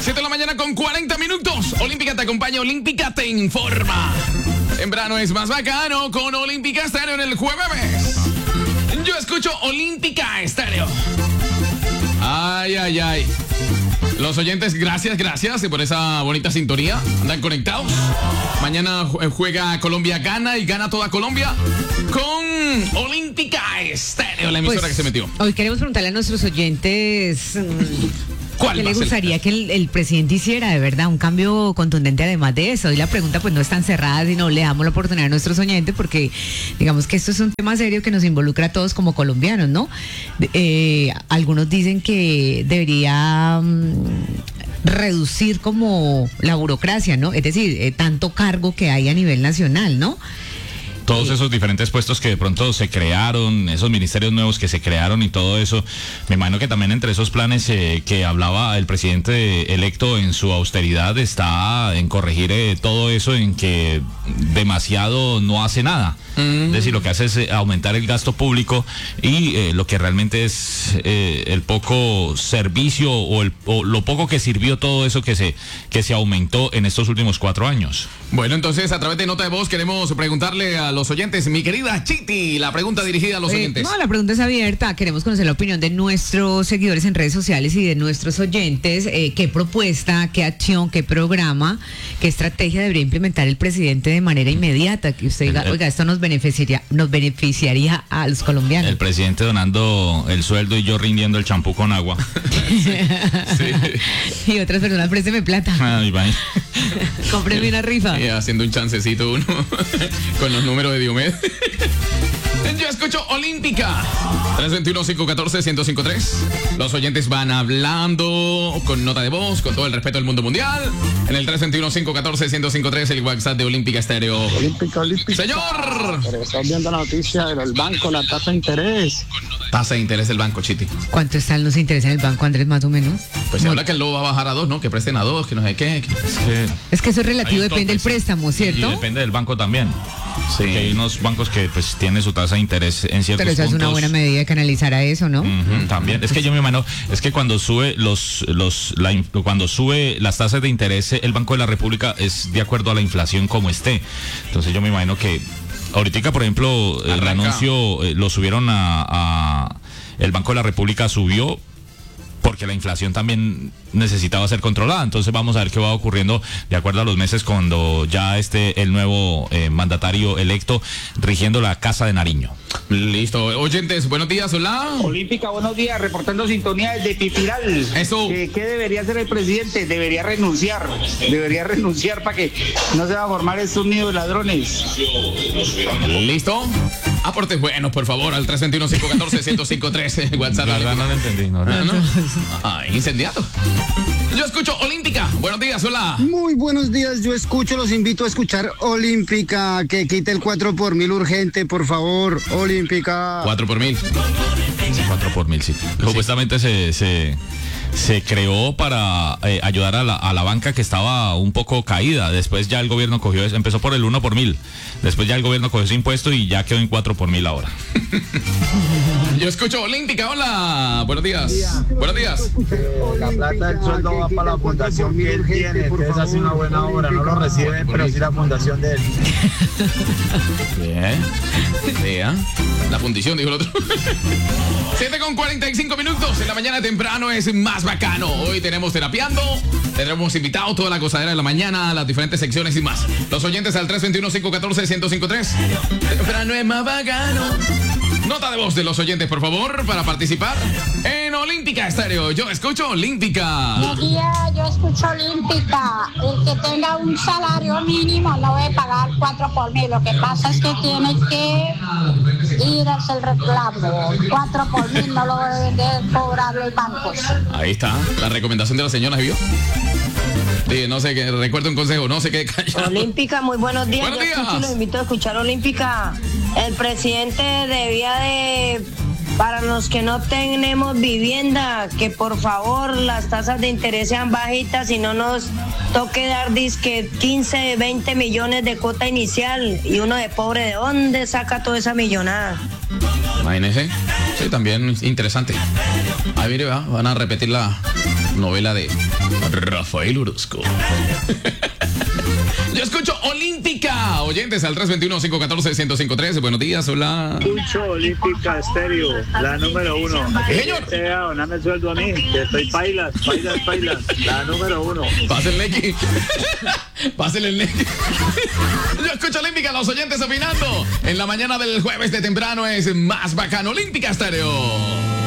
7 de la mañana con 40 minutos. Olímpica te acompaña, Olímpica te informa. En verano es más bacano con Olímpica Estéreo en el jueves. Yo escucho Olímpica Estéreo. Ay, ay, ay. Los oyentes, gracias por esa bonita sintonía. Andan conectados. Mañana juega Colombia, gana y gana toda Colombia con Olímpica Estéreo, la emisora que se metió. Hoy queremos preguntarle a nuestros oyentes ¿qué le gustaría que el presidente hiciera de verdad, un cambio contundente además de eso. Hoy la pregunta pues no es tan cerrada, sino le damos la oportunidad a nuestros oyentes porque digamos que esto es un tema serio que nos involucra a todos como colombianos, ¿no? Algunos dicen que debería reducir como la burocracia, ¿no? Es decir, tanto cargo que hay a nivel nacional, ¿no? Todos esos diferentes puestos que de pronto se crearon, esos ministerios nuevos que se crearon y todo eso, me imagino que también entre esos planes que hablaba el presidente electo en su austeridad está en corregir todo eso, en que demasiado no hace nada. Es decir, lo que hace es aumentar el gasto público y lo que realmente es el poco servicio o lo poco que sirvió todo eso que se aumentó en estos últimos 4 años. Bueno, entonces a través de nota de voz queremos preguntarle a los oyentes, mi querida Chiti, la pregunta dirigida a los oyentes. No, la pregunta es abierta. Queremos conocer la opinión de nuestros seguidores en redes sociales y de nuestros oyentes. ¿Qué propuesta, qué acción, qué programa, qué estrategia debería implementar el presidente de manera inmediata? Que usted diga, oiga, esto nos beneficiaría a los colombianos. El presidente donando el sueldo y yo rindiendo el champú con agua. Sí. Y otras personas, présteme plata. Ay, cómpreme una rifa. Y haciendo un chancecito uno con los números de Diomed. Yo escucho Olímpica 321-514-1053. Los oyentes van hablando con nota de voz, con todo el respeto del mundo mundial. En el 321-514-1053, el WhatsApp de Olímpica Estéreo. Olímpica. Señor. Pero estás viendo la noticia del banco, la tasa de interés. Tasa de interés del banco, Chiti. ¿Cuánto están los intereses en el banco, Andrés, más o menos? Pues se habla que lo va a bajar a 2, ¿no? Que presten a 2, que no sé qué. Es que eso es relativo, depende del préstamo, ¿cierto? Y depende del banco también. Sí. Porque hay unos bancos que pues tienen su tasa de interés en ciertos Pero esa puntos. es una buena medida de canalizar a eso, ¿no? También. Es que yo me imagino, es que cuando sube cuando sube las tasas de interés, el Banco de la República es de acuerdo a la inflación como esté. Entonces yo me imagino que ahorita, por ejemplo, el anuncio lo subieron el Banco de la República subió porque la inflación también necesitaba ser controlada. Entonces vamos a ver qué va ocurriendo de acuerdo a los meses cuando ya esté el nuevo mandatario electo rigiendo la Casa de Nariño. Listo. Oyentes, buenos días, hola. Olímpica, buenos días, reportando sintonía desde Pipiral. Eso. ¿Qué debería hacer el presidente? Debería renunciar para que no se va a formar estos nidos de ladrones. ¿Listo? Aportes buenos, por favor, al 321-514-1053, WhatsApp. La verdad no lo entendí, ¿no? Incendiado. Yo escucho Olímpica. Buenos días, hola. Muy buenos días, yo escucho, los invito a escuchar Olímpica, que quite el 4 por 1000 urgente, por favor, Olímpica. 4 por 1000. 4 por 1000, sí. Supuestamente se creó para ayudar a la banca que estaba un poco caída. Después ya el gobierno empezó por el 1 por 1000. Después ya el gobierno cogió ese impuesto y ya quedó en 4 por 1000 ahora. Yo escucho Olímpica, hola. Buenos días. Buenos días. La plata del sueldo va para la fundación que él tiene, entonces hace una buena obra, no lo recibe, pero sí la fundación de él. Bien. Vea. La fundición, dijo el otro. 7:45 minutos. En la mañana temprano es más bacano. Hoy tenemos terapiando, tendremos invitado toda la gozadera de la mañana, las diferentes secciones y más. Los oyentes al 321-514-1053. Temprano es más bacano. Nota de voz de los oyentes, por favor, para participar en Olímpica Estéreo. Yo escucho Olímpica. Yo escucho Olímpica. El que tenga un salario mínimo no debe pagar 4 por 1000. Lo que pasa es que tiene que ir a hacer el reclamo. 4 por 1000 no lo deben de cobrar los bancos. Ahí está, la recomendación de la señora, ¿vio? Sí, no sé, recuerdo un consejo, no sé qué callado. Olímpica, muy buenos días. Buenos días. Los invito a escuchar Olímpica. El presidente debía de, para los que no tenemos vivienda, que por favor las tasas de interés sean bajitas y no nos toque dar disque 15, 20 millones de cuota inicial y uno de pobre, ¿de dónde saca toda esa millonada? Imagínese. Sí, también interesante. Ahí mire, van a repetir la novela de Rafael Orozco. Yo escucho Olímpica. Oyentes al 321-514-1053. Buenos días, hola. Escucho Olímpica Estéreo, la número 1. Señor. Dame el sueldo a mí, que estoy pailas. La número 1. Pásenle aquí. Pásenle el Neki. Yo escucho Olímpica, los oyentes opinando. En la mañana del jueves de temprano es Más Bacano, Olímpica Estéreo.